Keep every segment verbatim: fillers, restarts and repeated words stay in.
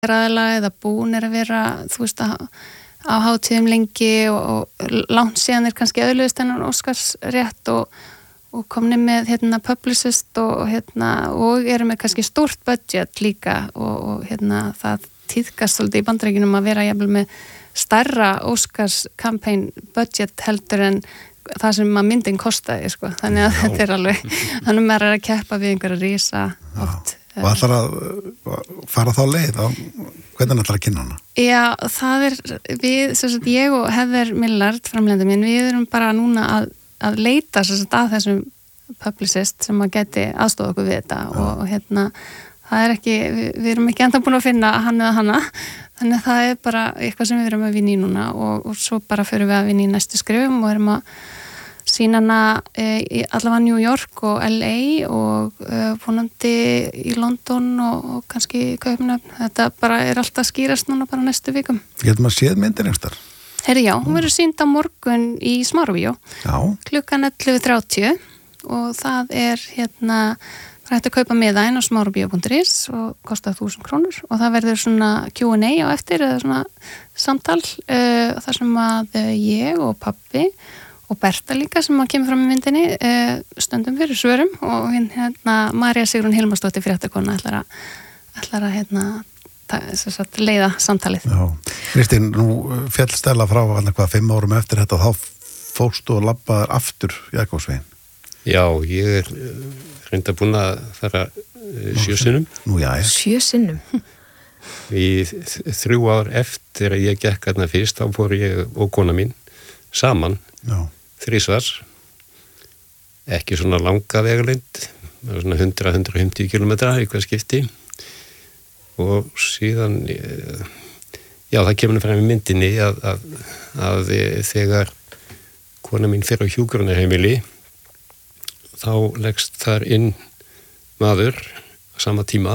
aðila eða búin er að vera, þú veist, að á hátíðum lengi og, og langt síðan er kannski öðluðist hennar Óskarsrétt og, og komni með hérna publicist og hérna og eru með kannski stórt budget líka og, og hérna það tíðkast svolítið í Bandaríkjunum að vera jafnvel með stærra Óskars campaign budget heldur en það sem að myndin kostaði, sko. Þannig að Já. Þetta er alveg, þannig að maður er að keppa við einhverja rísa oft. Og ætlar að fara þá leið á, hvernig ætlar að kynna hana? Já, það er, við, sem sagt, ég og Heather Millard, framleiðandi minn, við erum bara núna að, að leita sem sagt að þessum publicist sem að geti aðstofa okkur við þetta og, og hérna, það er ekki, við, við erum ekki enda búin að finna hann eða hana, þannig að það er bara eitthvað sem við erum að vinna í núna og, og svo bara fyrir við að vinna í næstu skrifum og erum að sína hana e, í allavega New York og L A og e, vonandi í London og, og kannski í Kaupmannahöfn. Þetta bara er alltaf skýrast núna bara næstu vikum. Getur maður séð myndir einhverstar? Herri, já, hún verður sýnd á morgun í Smárabíó klukkan ellefu þrjátíu og það er hérna það er hægt að kaupa miða inn á smárabíó punktur is og kostar þúsund krónur og það verður svona Q and A á eftir eða svona samtal uh, þar sem að uh, ég og pabbi og Berta líka sem að kemur fram í myndinni uh, stöndum fyrir svörum og hérna María Sigrún Hilmarsdóttir fréttakona ætlar að, ætlar að hérna, það, leiða samtalið. Já, Kristín, nú féll Stella frá hvað fimm árum eftir þetta og þá fórstu og labbaðar aftur Jakobsveginn. Já, ég er reynda búin að fara sjö sinnum. Nú, já, já. Sjö sinnum? Í þrjú ár eftir að ég gekk hérna fyrst, þá fór ég og kona mín saman, þrísvar, ekki svona langa vegalengd, svona hundrað til hundrað og fimmtíu kílómetra í hvað skipti og síðan, já, það kemur fram í myndinni að, að, að þegar kona mín fer á hjúkrunarheimili þá leggst þar inn maður á sama tíma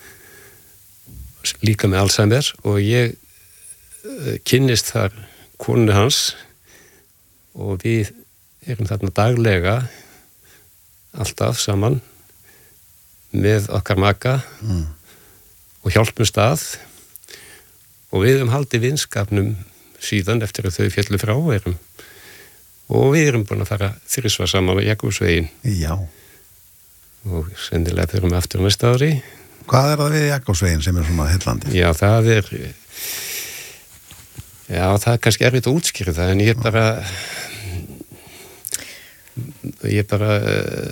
líka með Alzheimer og ég kynnist þar konu hans og við erum þarna daglega alltaf saman með okkar maka mm. og hjálpumst að og við höfum haldið vinskapnum síðan eftir að þau féllu frá erum og við erum búin að fara þrisvar saman á Jakobsveginn. Já. Og sennilega fyrir með aftur næsta ári. Hvað er það við Jakobsveginn sem er svona heillandi? Já, það er já, það er kannski erfitt að útskýra það en ég er bara ég er bara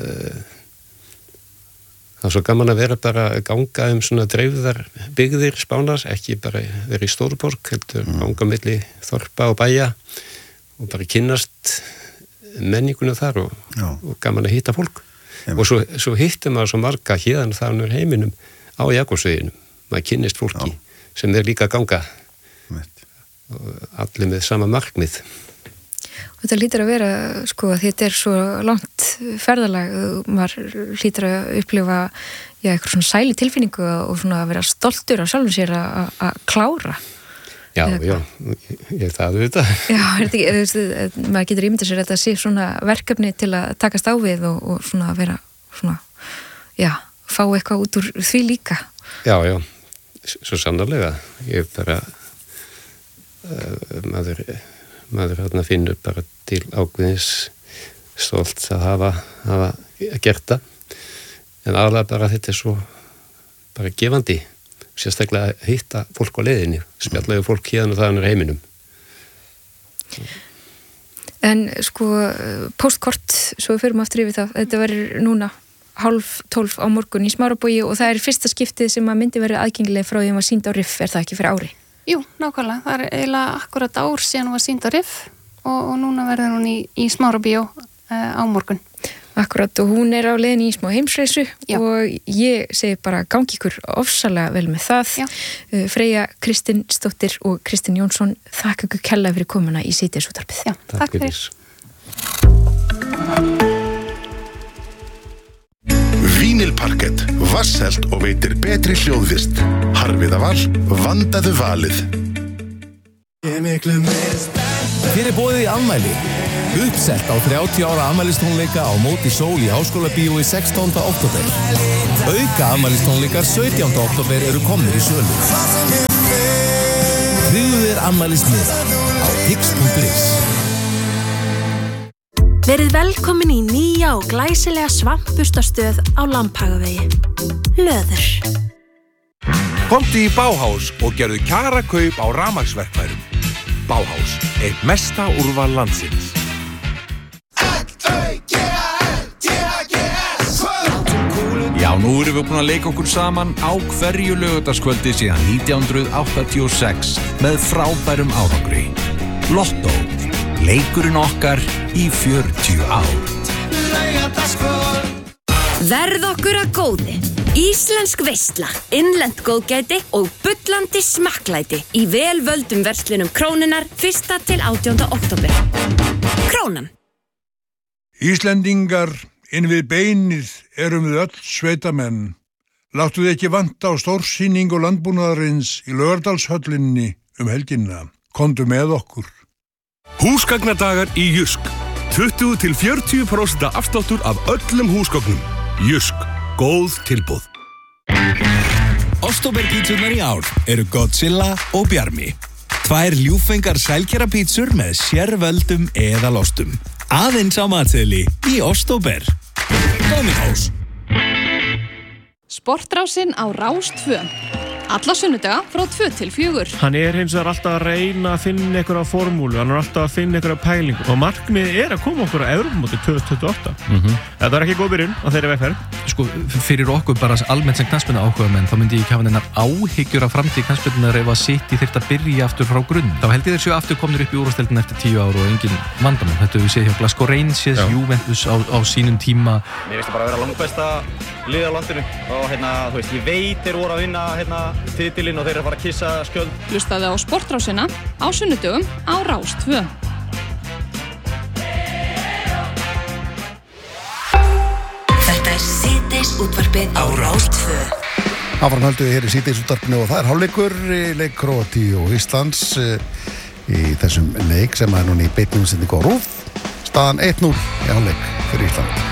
það er svo gaman að vera bara að ganga um svona dreifðar byggðir Spánar, ekki bara vera í Stórborg, heldur mm. ganga milli þorpa og bæja og bara kynnast menningunum þar og, og gaman að hitta fólk. Jum. Og svo, svo hittum maður svo marga hérna þannig heiminum á Jakobsveginum. Maður kynnist fólki Já. Sem er líka að ganga. Mitt. Og allir með sama markmið. Og þetta lítur að vera, sko, þetta er svo langt ferðalag, maður lítur að upplifa já, eitthvað svona sæli tilfinningu og svona að vera stoltur á sjálfum sér að, að klára. Já, já, ég það auðvitað. Já, er þetta ekki, þú veist, maður getur ímyndið sér að þetta sé svona verkefni til að takast á við og, og svona vera svona, já, fá eitthvað út úr því líka. Já, já, svo sannarlega. Ég bara, uh, maður, maður hérna finnur bara til ákveðins stolt að hafa, hafa gert það. En aðlega bara þetta er svo bara gefandi. Sérstaklega að hitta fólk á leiðinni, spjallaðu fólk hérna og þaðan er heiminum. En sko, postkort, svo við förum aftur yfir það, þetta verður núna hálf tólf á morgun í Smárabíó og það er fyrsta skiptið sem að myndi verið aðgengileg frá því að hún var sýnd á R I F, er það ekki fyrir ári? Jú, nákvæmlega, það er eiginlega akkurat ár síðan hún var sýnd á R I F og, og núna verður hún í, í Smárabíó uh, á morgun. Akkurat og hún er á leiðinni í smá heimsreisu Já. Og ég segi bara gangi ykkur ofsalega vel með það. Uh, Freyja Kristinsdóttir og Kristinn Jónsson, þakka ykkur kærlega fyrir komuna í Síðdegisútvarpið. Já, takk, takk fyrir. Vínilparkett, vasselt og veitir betri hljóðvist. Harfiða val, vandaðu valið. Ég miklu meira stærð Hver er boðið í afmæli? Uppselt á þrjátíu ára afmælistónleika á Móti Sól í Háskólabíói sextánda október. Auka afmælistónleikar sautjánda október eru komnir í sölu. Tryggðu þér afmælismiða á tix punktur is. Verið velkomin í nýja og glæsilega svampbustastöð á Lambhagavegi. Löður. Komdu í Bauhaus og gerðu kjara kaup á rafmagnsverkfærum. Bauhaus, eitt mesta úrval landsins. Já, nú erum við búin að leika okkur saman á hverju laugardagskvöldi síðan nítján hundruð áttatíu og sex með frábærum árangri. Lottó, leikurinn okkar í fjörutíu ár. Verð okkur að góði. Íslensk veisla, innlent góðgæti og bullandi smakklæti í velvöldum verslunum Krónunnar fyrsta til átjánda október. Krónan. Íslendingar, inn við beinið erum við öll sveitamenn. Láttu þið ekki vanta á stórsýningu landbúnaðarins í Laugardalshöllinni um helgina. Komdu með okkur. Húsgagnadagar í Jysk. tuttugu til fjörutíu prósent afsláttur af öllum húsgögnum. Jysk. Góð tilboð. Októberpítsurnar í ár eru Godzilla og Bjarmi. Tvær ljúffengar sælkerapítsur með sérvöldum eðalostum. Aðeins á matseðli í október. Dominos. Sportrásin á Rás tvö. Alla sunnudaga frá tvö til fjögur. Hann er hins vegar alltaf að reyna að finna einhverja formúlu, hann er alltaf að finna einhverja pælingu og markmiðið er að koma okkur á Evrópumótið tvö þúsund tuttugu og átta. Mm-hmm. Þetta var ekki góð byrjun á þeirri vegferð. Sko, fyrir okkur bara almennt sem knattspyrnu áhugamenn, þá myndi ég ekki hafa neinar áhyggjur af framtíð knattspyrnunar ef að City þyrfti að byrja aftur frá grunn. Þá held ég þeir séu aftur komnir upp í úrvalsdeildina eftir tíu ár og engin vandamál. Þetta við séð hjá Glasgow Rangers, Juventus á, á sínum tíma. Mér finnst það bara að vera langbesta liðið á landinu og hérna, þú veist, ég veit þeir voru að vinna hérna titilinn og þeir eru að fara að kissa skjöld. Hlustaðu á Sportrásina á sunnudögum á Rás tvö. Þetta er síðdeis útvarpið á Rás tvö. Áfram höldum við hér í síðdeis útvarpinu og það er hálfleikur í leik Króatíu og Íslands í þessum leik sem er núna í beinni útsendingu á RÚV. Staðan eitt núll í hálfleik fyrir Ísland.